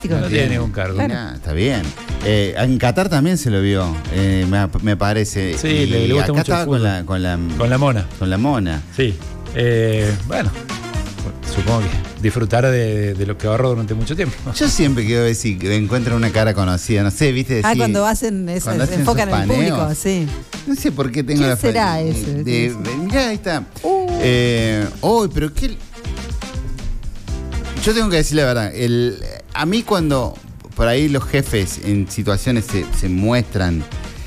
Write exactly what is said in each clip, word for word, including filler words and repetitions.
No tiene ningún cargo. Claro. Nah, está bien. Eh, en Qatar también se lo vio, eh, me, me parece. Sí, y le, le gusta acá mucho estaba el con la, con la con la mona. Con la mona. Sí. Eh, bueno, supongo que disfrutará de, de lo que ahorró durante mucho tiempo. Yo siempre quiero ver si encuentran una cara conocida, no sé, viste. Ah, sí, cuando hacen eso, cuando se hacen enfocan en el paneos. público, sí. No sé por qué tengo ¿Quién la será de, ese? de, de, mirá, ahí está. Uh. Eh, oh, pero qué. Yo tengo que decir la verdad. El, a mí cuando por ahí los jefes en situaciones se, se muestran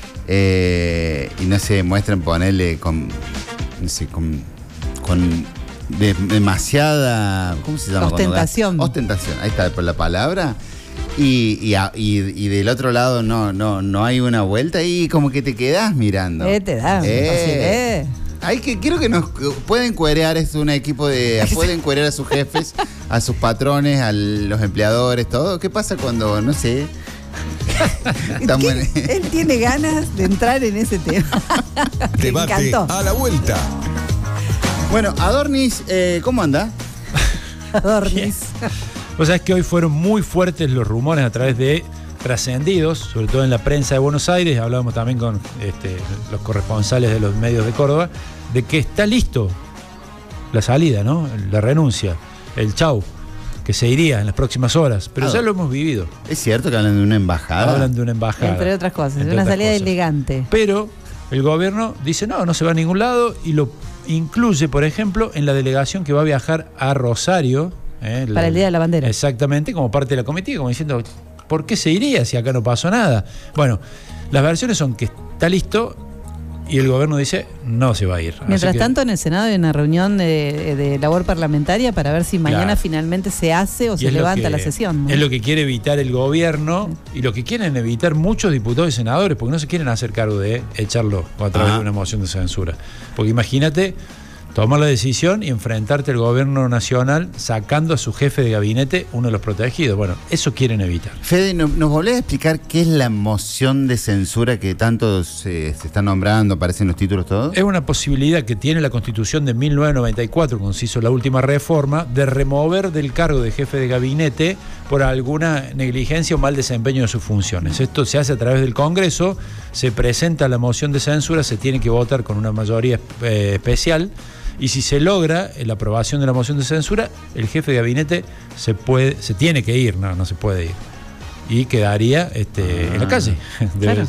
eh, y no se muestran ponerle con, no sé, con, con de, demasiada, ¿cómo se llama? Ostentación. Ostentación, ahí está por la palabra. Y, y, a, y, y del otro lado no, no, no hay una vuelta y como que te quedás mirando. Eh, te da. Eh. Eh. Hay que, quiero que nos pueden cuerear, es un equipo de. Pueden cuerear a sus jefes, a sus patrones, a los empleadores, todo. ¿Qué pasa cuando, no sé? ¿Qué? Él tiene ganas de entrar en ese tema. Debate a la vuelta. Bueno, Adornis, eh, ¿cómo anda? Adornis. Vos sabés que hoy fueron muy fuertes los rumores a través de trascendidos, sobre todo en la prensa de Buenos Aires, hablábamos también con este, los corresponsales de los medios de Córdoba, de que está listo la salida, ¿no? La renuncia, el chau, que se iría en las próximas horas, pero ah, ya lo hemos vivido. ¿Es cierto que hablan de una embajada? Hablan de una embajada. Entre otras cosas, entre una otras salida cosas. elegante. Pero el gobierno dice no, no se va a ningún lado y lo incluye, por ejemplo, en la delegación que va a viajar a Rosario. Eh, Para la, el Día de la Bandera. Exactamente, como parte de la comitiva, como diciendo, ¿por qué se iría si acá no pasó nada? Bueno, las versiones son que está listo y el gobierno dice no se va a ir. Mientras que, tanto, en el Senado hay una reunión de, de labor parlamentaria para ver si mañana claro. finalmente se hace o se levanta que, la sesión, ¿no? Es lo que quiere evitar el gobierno y lo que quieren evitar muchos diputados y senadores, porque no se quieren hacer cargo de echarlo a través ah. de una moción de censura. Porque imagínate tomar la decisión y enfrentarte al gobierno nacional sacando a su jefe de gabinete, uno de los protegidos. Bueno, eso quieren evitar. Fede, ¿nos volvés a explicar qué es la moción de censura que tanto se, se está nombrando, aparecen los títulos todos? Es una posibilidad que tiene la Constitución de mil novecientos noventa y cuatro, cuando se hizo la última reforma, de remover del cargo de jefe de gabinete por alguna negligencia o mal desempeño de sus funciones. Esto se hace a través del Congreso, se presenta la moción de censura, se tiene que votar con una mayoría eh, especial. Y si se logra la aprobación de la moción de censura, el jefe de gabinete se puede, se tiene que ir, no, no se puede ir. Y quedaría este, ah, en la calle. Claro.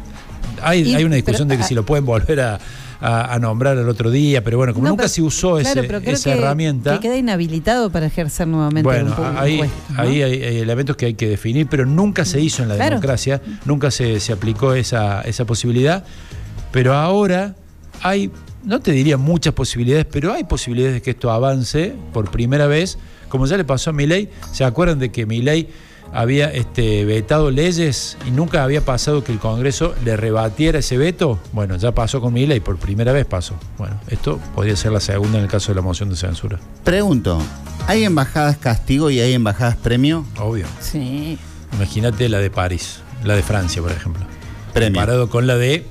hay, y, hay una discusión pero, de que si lo pueden volver a, a, a nombrar al otro día, pero bueno, como no, nunca pero, se usó claro, ese, esa que, herramienta. Que queda inhabilitado para ejercer nuevamente bueno, un, un ahí, puesto, ¿no? ahí hay, hay elementos que hay que definir, pero nunca se hizo en la claro. democracia, nunca se, se aplicó esa, esa posibilidad. Pero ahora hay, no te diría muchas posibilidades, pero hay posibilidades de que esto avance por primera vez, como ya le pasó a Milei. ¿Se acuerdan de que Milei había este, vetado leyes y nunca había pasado que el Congreso le rebatiera ese veto? Bueno, ya pasó con Milei, por primera vez pasó. Bueno, esto podría ser la segunda en el caso de la moción de censura. Pregunto, ¿hay embajadas castigo y hay embajadas premio? Obvio. Sí. Imagínate la de París, la de Francia, por ejemplo. Premio. Comparado con la de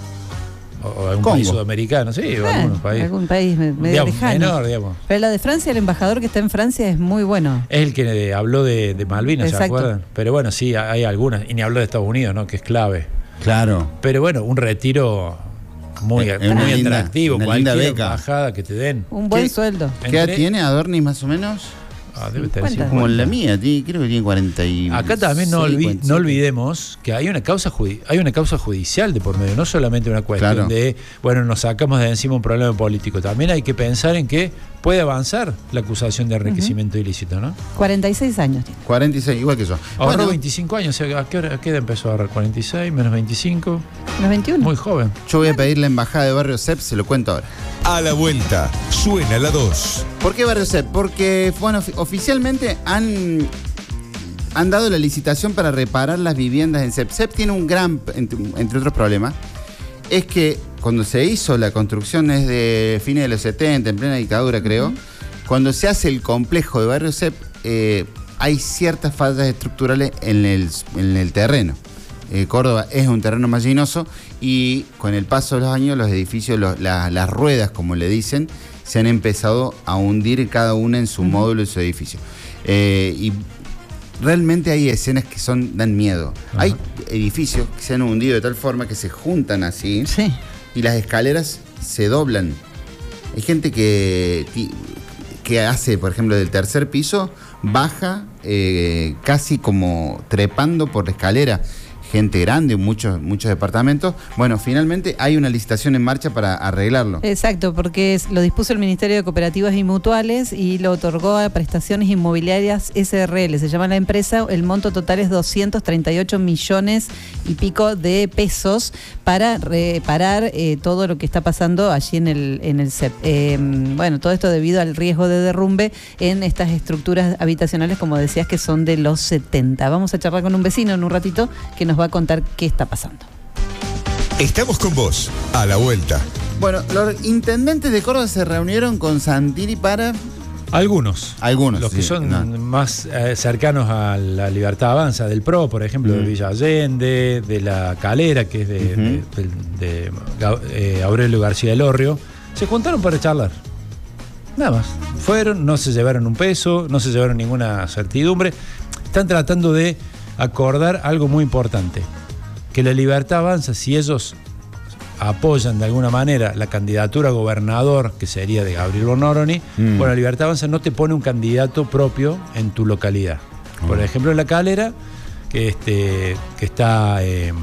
o algún Congo. país sudamericano, sí, o Ah, algunos países. algún país medio digamos, lejano. menor, digamos. Pero la de Francia, el embajador que está en Francia es muy bueno. Es el que eh, habló de, de Malvinas, Exacto. ¿se acuerdan? Pero bueno, sí, hay algunas. Y ni habló de Estados Unidos, ¿no? Que es clave. Claro. Pero bueno, un retiro muy, Es muy una linda- atractivo. una Cualquier linda beca. embajada que te den. Un buen ¿Qué? sueldo. ¿Qué edad Entre- tiene Adornis más o menos? Ah, debe tener cincuenta. Como cincuenta. la mía, tí- creo que tiene cuarenta y Acá también no, seis, olvi- cuarenta y no siete. olvidemos que hay una causa judi- hay una causa judicial de por medio, no solamente una cuestión Claro. de, bueno, nos sacamos de encima un problema político. También hay que pensar en que puede avanzar la acusación de enriquecimiento uh-huh. ilícito, ¿no? cuarenta y seis años tiene. cuarenta y seis, igual que yo. Ahorró Bueno, veinticinco años, o sea, ¿a qué, hora, a qué edad empezó a ahorrar? ¿cuarenta y seis menos veinticinco? Los veintiuno. Muy joven. yo voy a pedir la embajada de Barrio Cep, se lo cuento ahora. A la vuelta, suena la dos. ¿Por qué Barrio Cep? Porque, bueno, ofi- oficialmente han, han dado la licitación para reparar las viviendas en Cep. Cep tiene un gran, entre, entre otros problemas, es que cuando se hizo la construcción es de fines de los setenta, en plena dictadura creo, uh-huh. cuando se hace el complejo de Barrio Cep, eh, hay ciertas fallas estructurales en el, en el terreno. Eh, Córdoba es un terreno mallinoso y con el paso de los años los edificios, los, la, las ruedas, como le dicen, se han empezado a hundir cada una en su uh-huh. módulo y su edificio. Eh, y realmente hay escenas que son dan miedo. Ajá. Hay edificios que se han hundido de tal forma que se juntan así Sí. y las escaleras se doblan. Hay gente que, que hace, por ejemplo, del tercer piso, baja eh, casi como trepando por la escalera. Gente grande, muchos, muchos departamentos. Bueno, finalmente hay una licitación en marcha para arreglarlo. Exacto, porque es- lo dispuso el Ministerio de Cooperativas y Mutuales y lo otorgó a Prestaciones Inmobiliarias S R L, se llama la empresa. El monto total es doscientos treinta y ocho millones y pico de pesos para reparar eh, todo lo que está pasando allí en el, en el C E P. Eh, bueno, todo esto debido al riesgo de derrumbe en estas estructuras habitacionales, como decías, que son de los setenta. Vamos a charlar con un vecino en un ratito que nos va a contar qué está pasando. Estamos con vos, a la vuelta. Bueno, los intendentes de Córdoba se reunieron con Santilli para... Algunos. Algunos, Los que sí, son no. más eh, cercanos a la Libertad Avanza, del P R O, por ejemplo, Mm. de Villa Allende, de La Calera, que es de, Ujú. de- de- de Ga- eh, Aurelio García del Orrio, se juntaron para charlar. Nada más. Fueron, no se llevaron un peso, no se llevaron ninguna certidumbre. Están tratando de acordar algo muy importante, que la Libertad Avanza, si ellos apoyan de alguna manera la candidatura a gobernador, que sería de Gabriel Bonoroni, Mm. bueno, la Libertad Avanza no te pone un candidato propio en tu localidad. Por ejemplo, en La Calera, que, este, que está, eh,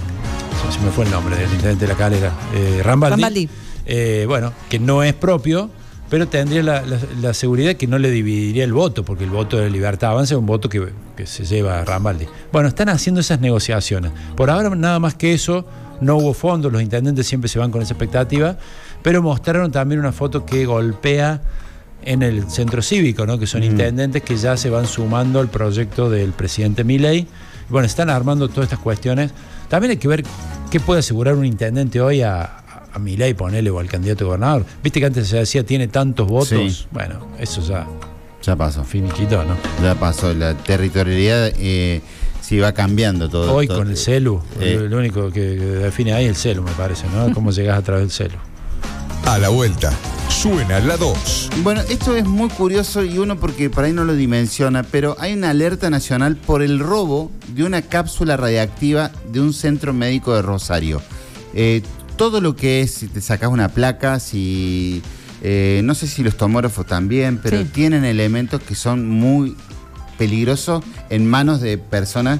se me fue el nombre del intendente de La Calera, eh, Rambaldi, Rambaldi. eh, bueno, que no es propio, pero tendría la, la- la seguridad que no le dividiría el voto, porque el voto de Libertad Avanza es un voto que, que se lleva a Rambaldi. Bueno, están haciendo esas negociaciones. Por ahora nada más que eso, no hubo fondos, los intendentes siempre se van con esa expectativa, pero mostraron también una foto que golpea en el centro cívico, ¿no? Que son Mm. intendentes que ya se van sumando al proyecto del presidente Milei. Bueno, están armando todas estas cuestiones. También hay que ver qué puede asegurar un intendente hoy a, a Milei, ponele, o al candidato a gobernador. Viste que antes se decía tiene tantos votos. Sí. Bueno, eso ya Ya pasó. finiquitó, ¿no? Ya pasó. La territorialidad eh, sí va cambiando todo. Hoy todo. con el celu, Eh. lo único que define ahí es el celu, me parece, ¿no? Cómo llegás a través del celu. A la vuelta, suena la dos. Bueno, esto es muy curioso y uno porque por ahí no lo dimensiona, pero hay una alerta nacional por el robo de una cápsula radiactiva de un centro médico de Rosario. Eh, todo lo que es, si te sacas una placa, si... eh, no sé si los tomógrafos también, pero Sí. tienen elementos que son muy peligrosos en manos de personas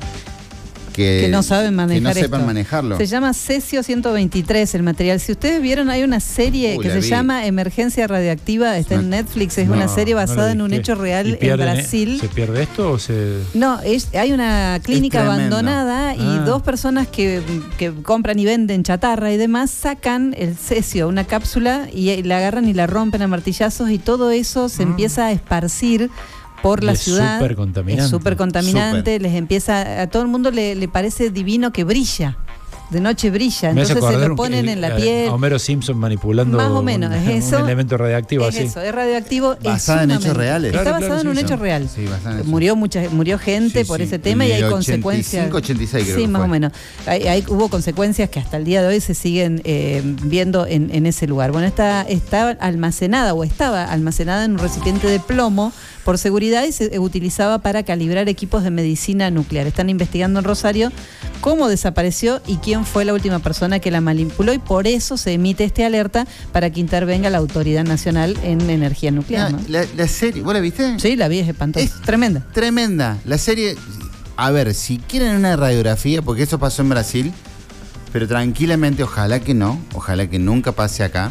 que, Que no saben manejar que no sepan esto. manejarlo. Se llama Cesio ciento veintitrés el material. Si ustedes vieron, hay una serie Uy, que la se vi. llama Emergencia Radiactiva, está en No. Netflix, es No, una serie No basada lo en un vi. hecho ¿Y real en pierden, eh? Brasil. ¿Se pierde esto o se...? No, es, hay una clínica tremendo. abandonada y Ah. dos personas que, que compran y venden chatarra y demás sacan el cesio, una cápsula, y, y la agarran y la rompen a martillazos y todo eso se Ah. empieza a esparcir por la Es ciudad. supercontaminante. Es súper contaminante, Súper. les empieza, a todo el mundo le, le parece divino que brilla. De noche brilla, Me hace entonces se acordar lo un- ponen el- en la a- piel. a Homero Simpson manipulando Más o menos, un, es eso. un elemento radioactivo Es así. eso, es radioactivo. es Basada en hechos sumamente- reales. Está Claro, basado claro, en un sí, hecho sí. real. Sí, basada en hechos. Murió mucha, murió gente Sí, por sí. ese tema En y hay el consecuencias. ochenta y cinco, ochenta y seis creo Sí, que más fue. o menos. Hay, hay- hubo consecuencias que hasta el día de hoy se siguen eh, viendo en, en ese lugar. Bueno, está, está almacenada o estaba almacenada en un recipiente de plomo por seguridad y se utilizaba para calibrar equipos de medicina nuclear. Están investigando en Rosario cómo desapareció y quién fue la última persona que la manipuló, y por eso se emite este alerta para que intervenga la Autoridad Nacional en Energía Nuclear. La, ¿no? la- la serie, ¿vos la viste? Sí, la vi, es espantosa. Es- Tremenda. Tremenda. La serie, a ver, si quieren una radiografía, porque eso pasó en Brasil, pero tranquilamente, ojalá que no, ojalá que nunca pase acá.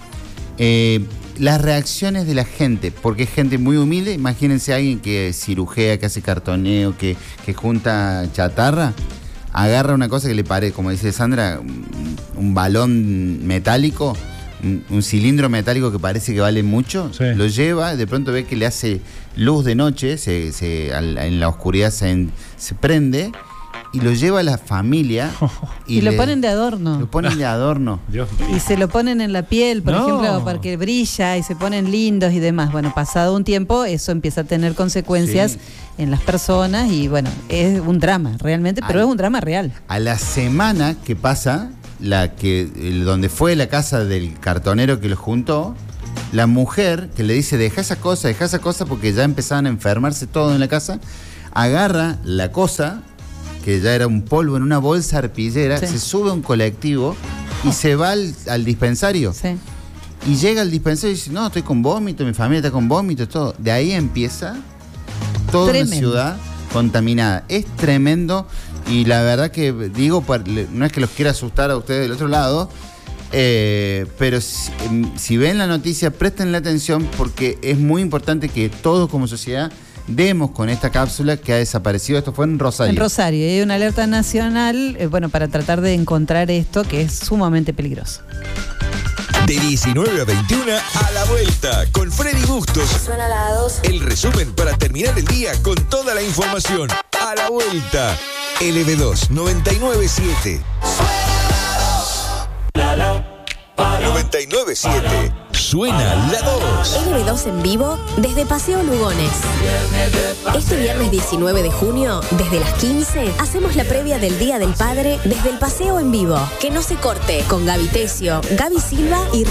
Eh, las reacciones de la gente, porque es gente muy humilde, imagínense a alguien que cirujea, que hace cartoneo, que, que junta chatarra, agarra una cosa que le parece, como dice Sandra, un, un balón metálico, un, un cilindro metálico que parece que vale mucho, Sí. lo lleva, de pronto ve que le hace luz de noche, se, se- al- en la oscuridad se, en- se prende y lo lleva a la familia Y, lo le- ponen de adorno. lo ponen de adorno. Dios Y se lo ponen en la piel, por No. ejemplo, para que brilla y se ponen lindos y demás. Bueno, pasado un tiempo, eso empieza a tener consecuencias Sí. en las personas y bueno, es un drama realmente, pero Ay. es un drama real. A la semana que pasa, la que el- donde fue la casa del cartonero que lo juntó, la mujer que le dice, deja esa cosa, deja esa cosa, porque ya empezaban a enfermarse todo en la casa, agarra la cosa, que ya era un polvo en una bolsa arpillera, Sí. se sube a un colectivo y se va al, al dispensario. Sí. Y llega al dispensario y dice, no, estoy con vómito, mi familia está con vómito, todo. De ahí empieza toda Tremendo. una ciudad contaminada. Es tremendo y la verdad que digo, no es que los quiera asustar a ustedes del otro lado, eh, pero si, si ven la noticia, prestenle atención porque es muy importante que todos como sociedad demos con esta cápsula que ha desaparecido. Esto fue en Rosario. En Rosario. Y hay una alerta nacional, eh, bueno, para tratar de encontrar esto que es sumamente peligroso. De diecinueve a veintiuno, a la vuelta, con Freddy Bustos. Suena la dos. El resumen para terminar el día con toda la información. A la vuelta. L B dos noventa y nueve siete. noventa y nueve siete. Suena la dos. L B dos en vivo desde Paseo Lugones. Este viernes diecinueve de junio, desde las quince, hacemos la previa del Día del Padre desde el Paseo en vivo. Que no se corte con Gaby Tesio, Gaby Silva y